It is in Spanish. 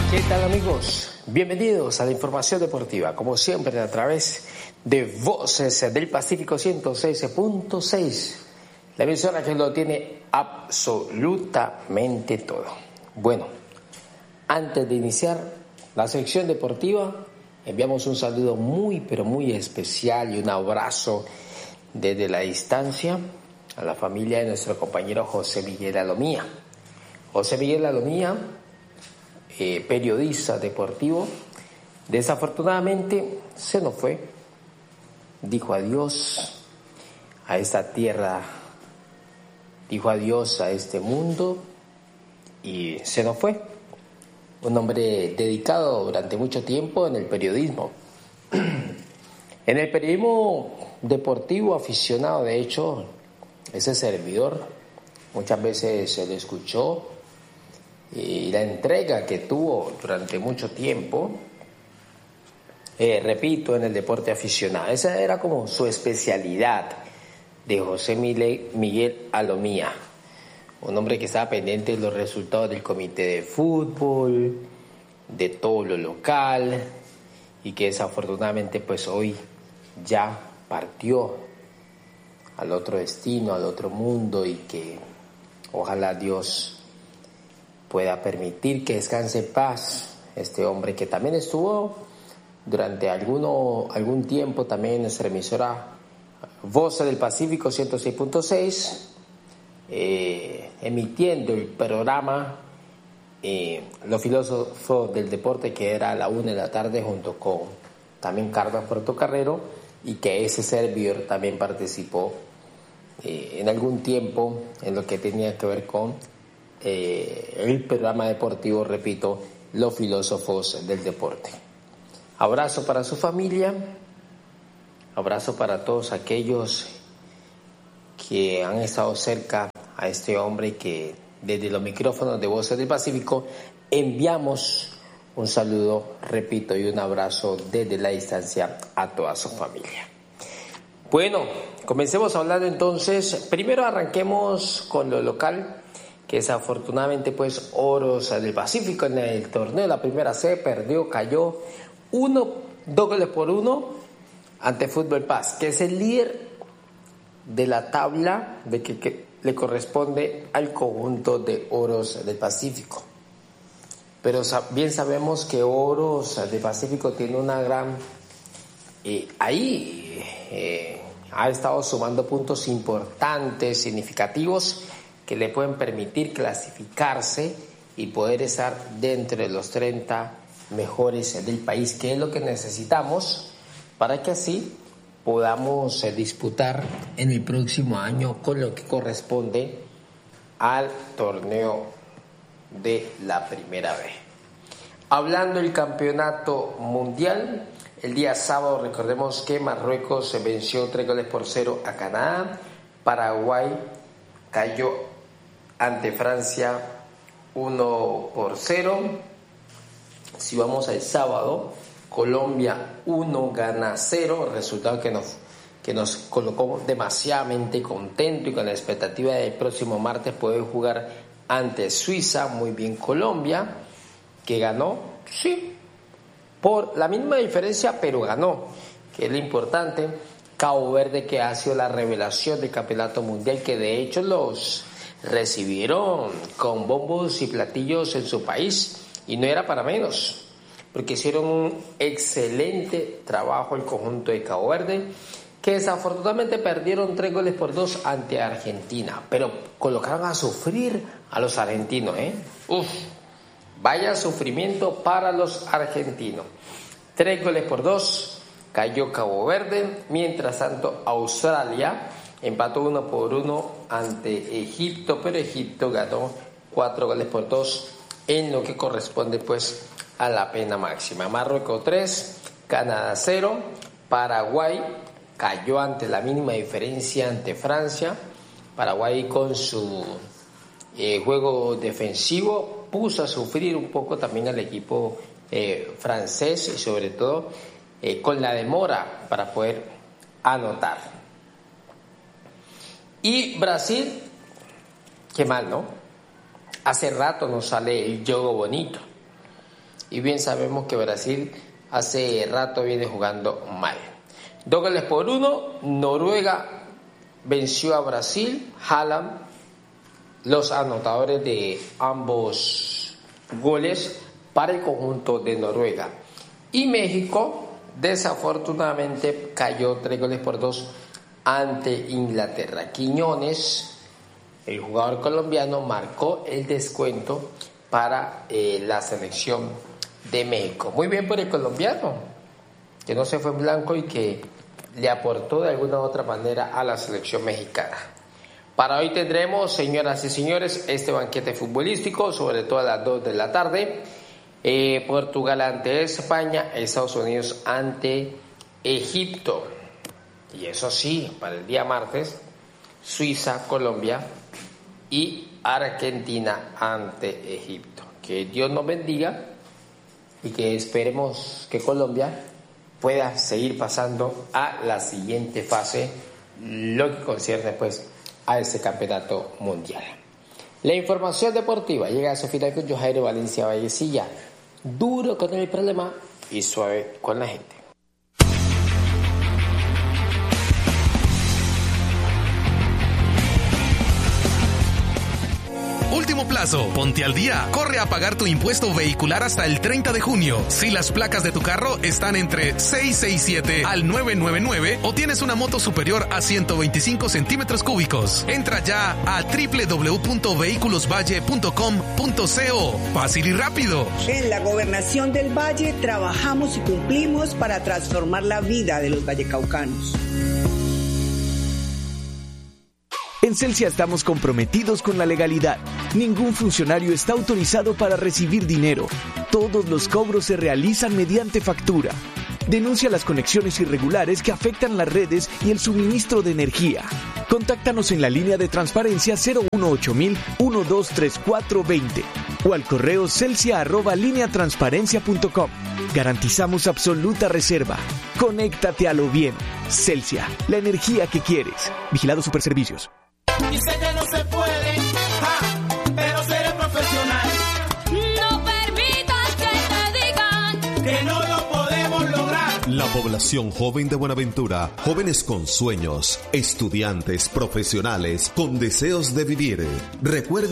¿Qué tal, amigos? Bienvenidos a la información deportiva, como siempre a través de Voces del Pacífico 106.6, la emisora que lo tiene absolutamente todo. Bueno, antes de iniciar la sección deportiva, enviamos un saludo muy pero muy especial y un abrazo desde la distancia a la familia de nuestro compañero José Miguel Alomía. José Miguel Alomía, periodista deportivo, desafortunadamente se nos fue, dijo adiós a esta tierra, dijo adiós a este mundo y se nos fue. Un hombre dedicado durante mucho tiempo en el periodismo. En el periodismo deportivo aficionado, de hecho, ese servidor muchas veces se le escuchó y la entrega que tuvo durante mucho tiempo, repito, en el deporte aficionado. Esa era como su especialidad de José Miguel Alomía, un hombre que estaba pendiente de los resultados del comité de fútbol, de todo lo local, y que desafortunadamente pues hoy ya partió al otro destino, al otro mundo, y que ojalá Dios pueda permitir que descanse en paz este hombre que también estuvo durante algún tiempo también en nuestra emisora Voces del Pacífico 106.6, emitiendo el programa Los Filósofos del Deporte, que era a la 1 de la tarde, junto con también Carlos Portocarrero, y que ese servidor también participó en algún tiempo en lo que tenía que ver con el programa deportivo, repito, Los Filósofos del Deporte. Abrazo para su familia, abrazo para todos aquellos que han estado cerca a este hombre, que desde los micrófonos de Voces del Pacífico enviamos un saludo, repito, y un abrazo desde la distancia a toda su familia. Bueno, comencemos a hablar entonces. Primero arranquemos con lo local, que desafortunadamente pues Oros del Pacífico en el torneo de la primera C perdió, cayó 2 goles por 1 ante Fútbol Paz, que es el líder de la tabla de que le corresponde al conjunto de Oros del Pacífico. Pero bien sabemos que Oros del Pacífico tiene una gran... ha estado sumando puntos importantes, significativos, que le pueden permitir clasificarse y poder estar dentro de los 30 mejores del país, que es lo que necesitamos para que así podamos disputar en el próximo año con lo que corresponde al torneo de la primera B. Hablando del campeonato mundial, el día sábado recordemos que Marruecos se venció 3-0 a Canadá, Paraguay cayó ante Francia 1-0. Si vamos al sábado, Colombia 1-0, resultado que nos colocó demasiadamente contento y con la expectativa de el próximo martes poder jugar ante Suiza. Muy bien Colombia, que ganó, sí, por la misma diferencia, pero ganó, que es lo importante. Cabo Verde, que ha sido la revelación del campeonato mundial, que de hecho los recibieron con bombos y platillos en su país, y no era para menos, porque hicieron un excelente trabajo el conjunto de Cabo Verde, que desafortunadamente perdieron 3-2 ante Argentina, pero colocaron a sufrir a los argentinos, vaya sufrimiento para los argentinos. 3-2 cayó Cabo Verde. Mientras tanto, Australia empató 1-1 ante Egipto, pero Egipto ganó 4-2 en lo que corresponde pues a la pena máxima. Marruecos 3, Canadá 0, Paraguay cayó ante la mínima diferencia ante Francia. Paraguay, con su juego defensivo, puso a sufrir un poco también al equipo francés, y sobre todo con la demora para poder anotar. Y Brasil, qué mal, ¿no? Hace rato no sale el juego bonito. y bien sabemos que Brasil hace rato viene jugando mal. 2-1, Noruega venció a Brasil. Haaland, los anotadores de ambos goles para el conjunto de Noruega. Y México desafortunadamente cayó 3-2 ante Inglaterra. Quiñones, el jugador colombiano, marcó el descuento para la selección de México. Muy bien por el colombiano, que no se fue en blanco y que le aportó de alguna u otra manera a la selección mexicana. Para hoy tendremos, señoras y señores, este banquete futbolístico, sobre todo a las 2 de la tarde. Portugal ante España, Estados Unidos ante Egipto. Y eso sí, para el día martes, Suiza, Colombia y Argentina ante Egipto. Que Dios nos bendiga y que esperemos que Colombia pueda seguir pasando a la siguiente fase, lo que concierne pues a este campeonato mundial. La información deportiva llega a su final con Jairo Valencia Vallecilla, duro con el problema y suave con la gente. Último plazo, ponte al día. Corre a pagar tu impuesto vehicular hasta el 30 de junio. Si las placas de tu carro están entre 667 al 999 o tienes una moto superior a 125 centímetros cúbicos, entra ya a www.vehiculosvalle.com.co. Fácil y rápido. En la Gobernación del Valle trabajamos y cumplimos para transformar la vida de los vallecaucanos. En Celsia estamos comprometidos con la legalidad. Ningún funcionario está autorizado para recibir dinero. Todos los cobros se realizan mediante factura. Denuncia las conexiones irregulares que afectan las redes y el suministro de energía. Contáctanos en la línea de transparencia 018-123420 o al correo celsia@lineatransparencia.com. Garantizamos absoluta reserva. Conéctate a lo bien. Celsia, la energía que quieres. Vigilado Superservicios. Y sé que no se puede, pero seré profesional. No permitas que te digan que no lo podemos lograr. La población joven de Buenaventura, jóvenes con sueños, estudiantes, profesionales, con deseos de vivir. Recuerda